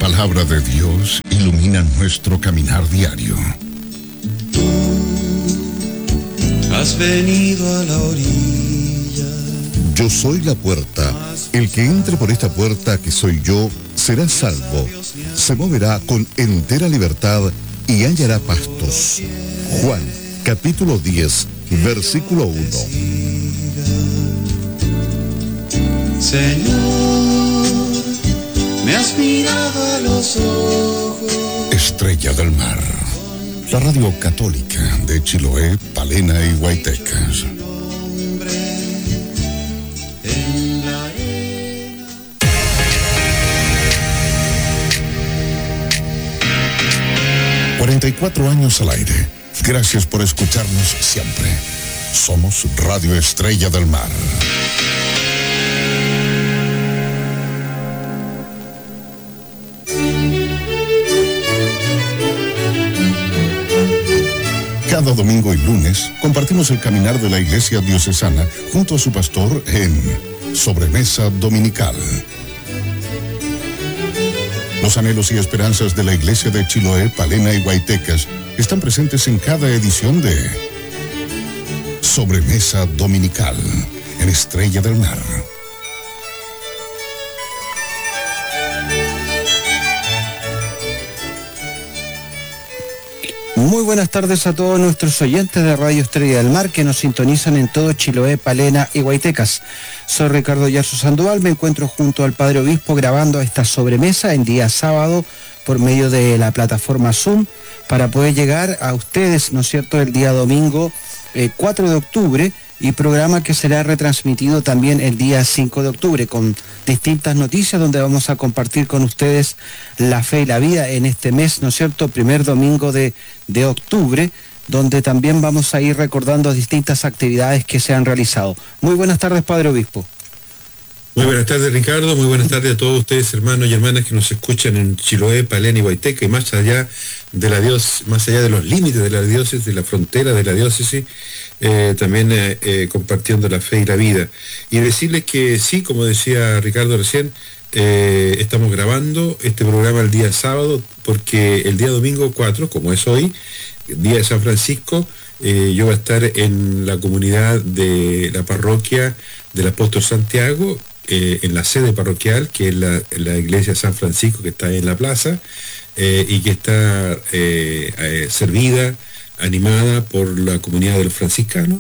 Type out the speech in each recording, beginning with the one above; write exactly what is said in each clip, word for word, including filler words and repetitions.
palabra de Dios ilumina nuestro caminar diario. Has venido a la orilla. Yo soy la puerta. El que entre por esta puerta, que soy yo, será salvo. Se moverá con entera libertad y hallará pastos. Juan, capítulo diez, versículo uno. Señor, me has mirado a los ojos. Estrella del Mar, la radio católica de Chiloé, Palena y Huaytecas. cuarenta y cuatro años al aire. Gracias por escucharnos siempre. Somos Radio Estrella del Mar. Cada domingo y lunes compartimos el caminar de la Iglesia Diocesana junto a su pastor en Sobremesa Dominical. Los anhelos y esperanzas de la Iglesia de Chiloé, Palena y Huaytecas están presentes en cada edición de Sobremesa Dominical en Estrella del Mar. Muy buenas tardes a todos nuestros oyentes de Radio Estrella del Mar que nos sintonizan en todo Chiloé, Palena y Huaytecas. Soy Ricardo Yarzo Sandoval, me encuentro junto al Padre Obispo grabando esta sobremesa en día sábado por medio de la plataforma Zoom para poder llegar a ustedes, ¿no es cierto?, el día domingo eh, cuatro de octubre, y programa que será retransmitido también el día cinco de octubre con distintas noticias donde vamos a compartir con ustedes la fe y la vida en este mes, ¿no es cierto?, primer domingo de, de octubre, donde también vamos a ir recordando distintas actividades que se han realizado. Muy buenas tardes, Padre Obispo. Muy buenas tardes, Ricardo. Muy buenas tardes a todos ustedes, hermanos y hermanas que nos escuchan en Chiloé, Palena y Huayteca, y más allá de la diócesis, más allá de los límites de la diócesis, de la frontera de la diócesis, eh, también eh, eh, compartiendo la fe y la vida. Y decirles que sí, como decía Ricardo recién, eh, estamos grabando este programa el día sábado, porque el día domingo cuatro, como es hoy, día de San Francisco, eh, yo voy a estar en la comunidad de la parroquia del Apóstol Santiago, Eh, en la sede parroquial, que es la, la iglesia San Francisco, que está en la plaza, eh, y que está eh, eh, servida, animada por la comunidad de los franciscanos,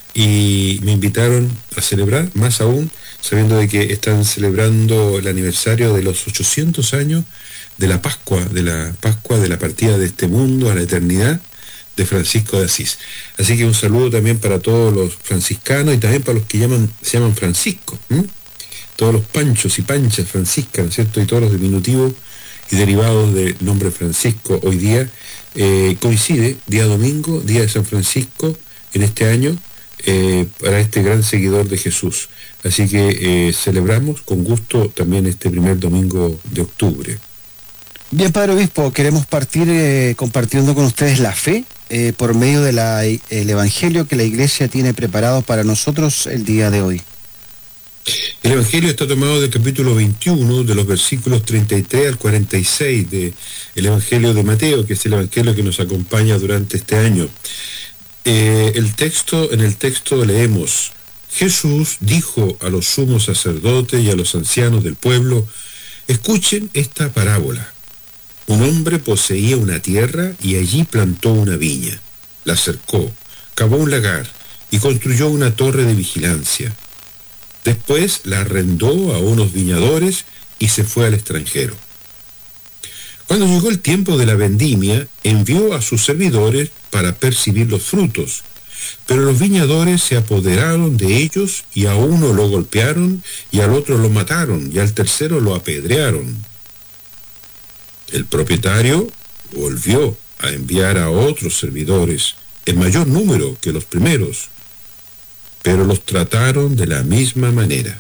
y me invitaron a celebrar, más aún, sabiendo de que están celebrando el aniversario de los ochocientos años de la Pascua, de la Pascua de la partida de este mundo a la eternidad, de Francisco de Asís. Así que un saludo también para todos los franciscanos y también para los que llaman, se llaman Francisco, ¿m? Todos los panchos y panchas franciscas, ¿no es cierto?, y todos los diminutivos y derivados del nombre Francisco hoy día, eh, coincide, día domingo, día de San Francisco, en este año, eh, para este gran seguidor de Jesús. Así que eh, celebramos con gusto también este primer domingo de octubre. Bien, Padre Obispo, queremos partir eh, compartiendo con ustedes la fe eh, por medio del de Evangelio que la Iglesia tiene preparado para nosotros el día de hoy. El Evangelio está tomado del capítulo veintiuno, de los versículos treinta y tres al cuarenta y seis del Evangelio de Mateo, que es el Evangelio que nos acompaña durante este año. Eh, el texto, en el texto leemos: Jesús dijo a los sumos sacerdotes y a los ancianos del pueblo: escuchen esta parábola. Un hombre poseía una tierra y allí plantó una viña, la cercó, cavó un lagar y construyó una torre de vigilancia. Después la arrendó a unos viñadores y se fue al extranjero. Cuando llegó el tiempo de la vendimia, envió a sus servidores para percibir los frutos, pero los viñadores se apoderaron de ellos y a uno lo golpearon y al otro lo mataron y al tercero lo apedrearon. El propietario volvió a enviar a otros servidores, en mayor número que los primeros, pero los trataron de la misma manera.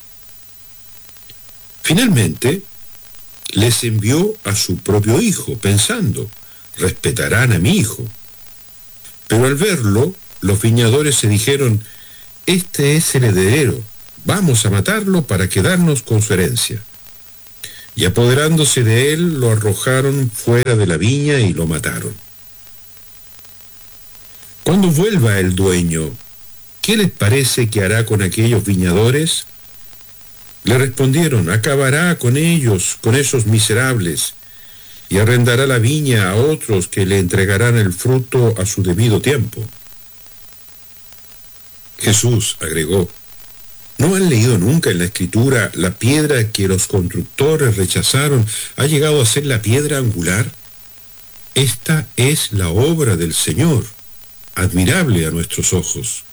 Finalmente, les envió a su propio hijo, pensando: respetarán a mi hijo. Pero al verlo, los viñadores se dijeron: este es el heredero, vamos a matarlo para quedarnos con su herencia. y apoderándose de él, lo arrojaron fuera de la viña y lo mataron. Cuando vuelva el dueño, ¿qué les parece que hará con aquellos viñadores? Le respondieron, acabará con ellos, con esos miserables, y arrendará la viña a otros que le entregarán el fruto a su debido tiempo. Jesús agregó, ¿no han leído nunca en la Escritura la piedra que los constructores rechazaron ha llegado a ser la piedra angular? Esta es la obra del Señor, admirable a nuestros ojos.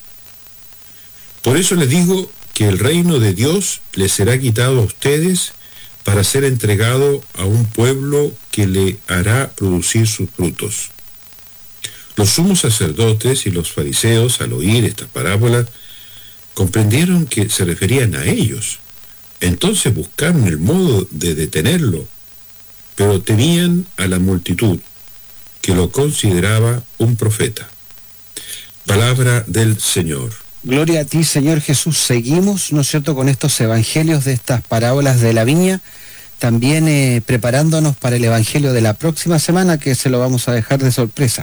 Por eso les digo que el reino de Dios les será quitado a ustedes para ser entregado a un pueblo que le hará producir sus frutos. Los sumos sacerdotes y los fariseos, al oír esta parábola, comprendieron que se referían a ellos. Entonces buscaron el modo de detenerlo, pero temían a la multitud, que lo consideraba un profeta. Palabra del Señor. Gloria a ti, Señor Jesús. Seguimos, ¿no es cierto?, con estos evangelios de estas parábolas de la viña, también eh, preparándonos para el evangelio de la próxima semana, que se lo vamos a dejar de sorpresa.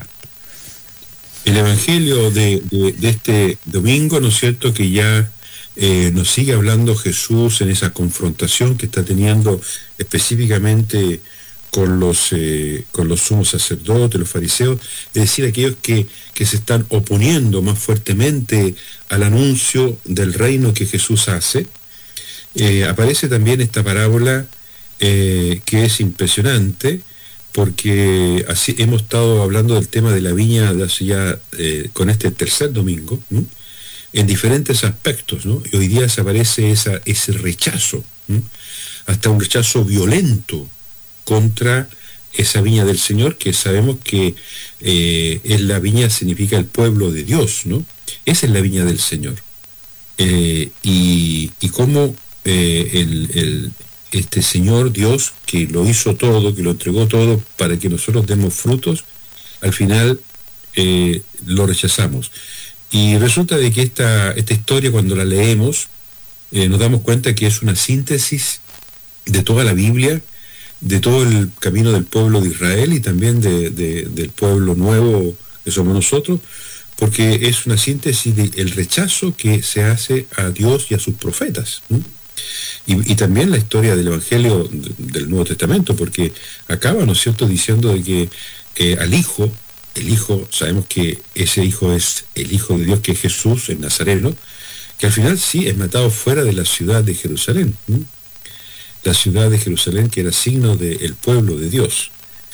El evangelio de, de, de este domingo, ¿no es cierto?, que ya eh, nos sigue hablando Jesús en esa confrontación que está teniendo específicamente con los, eh, con los sumos sacerdotes, los fariseos, es decir, aquellos que, que se están oponiendo más fuertemente al anuncio del reino que Jesús hace. Eh, aparece también esta parábola eh, que es impresionante, porque así hemos estado hablando del tema de la viña de hace ya, eh, con este tercer domingo, ¿no?, en diferentes aspectos, ¿no? Y hoy día se aparece esa, ese rechazo, ¿no?, hasta un rechazo violento contra esa viña del Señor, que sabemos que eh, es la viña, significa el pueblo de Dios, ¿no? Esa es la viña del Señor. Eh, y, y cómo eh, el, el, este Señor Dios, que lo hizo todo, que lo entregó todo para que nosotros demos frutos, al final eh, lo rechazamos. Y resulta de que esta, esta historia, cuando la leemos, eh, nos damos cuenta que es una síntesis de toda la Biblia, de todo el camino del pueblo de Israel y también de, de, del pueblo nuevo que somos nosotros, porque es una síntesis del rechazo que se hace a Dios y a sus profetas, ¿no? Y, y también la historia del Evangelio del Nuevo Testamento, porque acaba, ¿no es cierto?, diciendo de que eh, al Hijo, el Hijo, sabemos que ese Hijo es el Hijo de Dios, que es Jesús, el Nazareno, que al final sí es matado fuera de la ciudad de Jerusalén, ¿no?, la ciudad de Jerusalén, que era signo del pueblo de Dios.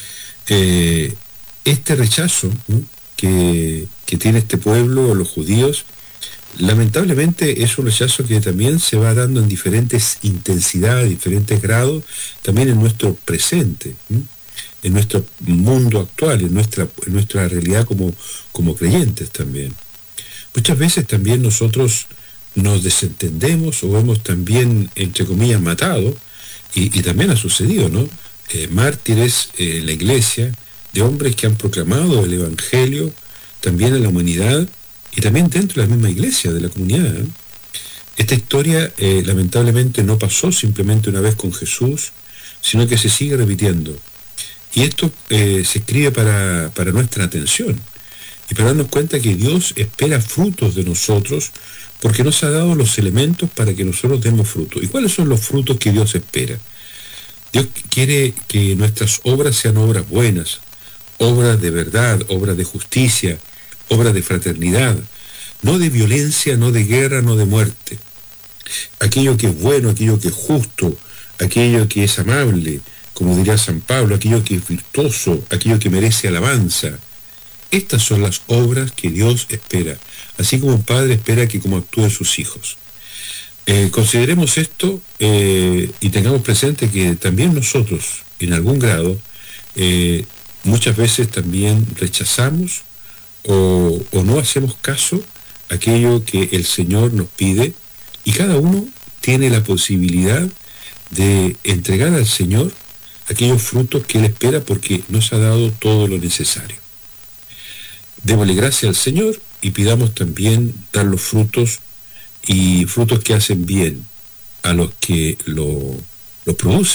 Eh, este rechazo, ¿no?, que, que tiene este pueblo, los judíos, lamentablemente es un rechazo que también se va dando en diferentes intensidades, diferentes grados, también en nuestro presente, ¿no?, en nuestro mundo actual, en nuestra, en nuestra realidad como, como creyentes también. Muchas veces también nosotros nos desentendemos o hemos también, entre comillas, matado. Y, y también ha sucedido, ¿no?, Eh, mártires eh, en la iglesia, de hombres que han proclamado el Evangelio también en la humanidad y también dentro de la misma iglesia, de la comunidad, ¿eh? Esta historia eh, lamentablemente no pasó simplemente una vez con Jesús, sino que se sigue repitiendo. Y esto eh, se escribe para, para nuestra atención y para darnos cuenta que Dios espera frutos de nosotros, porque nos ha dado los elementos para que nosotros demos frutos. ¿Y cuáles son los frutos que Dios espera? Dios quiere que nuestras obras sean obras buenas, obras de verdad, obras de justicia, obras de fraternidad, no de violencia, no de guerra, no de muerte. Aquello que es bueno, aquello que es justo, aquello que es amable, como diría San Pablo, aquello que es virtuoso, aquello que merece alabanza. Estas son las obras que Dios espera, así como un padre espera que como actúen sus hijos. Eh, consideremos esto eh, y tengamos presente que también nosotros, en algún grado, eh, muchas veces también rechazamos o, o no hacemos caso a aquello que el Señor nos pide, y cada uno tiene la posibilidad de entregar al Señor aquellos frutos que Él espera, porque nos ha dado todo lo necesario. Démosle gracias al Señor y pidamos también dar los frutos, y frutos que hacen bien a los que lo, lo producen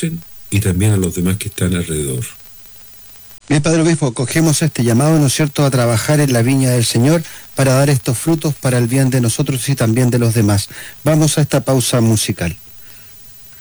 y también a los demás que están alrededor. Bien, Padre Obispo, cogemos este llamado, ¿no es cierto?, a trabajar en la viña del Señor para dar estos frutos para el bien de nosotros y también de los demás. Vamos a esta pausa musical.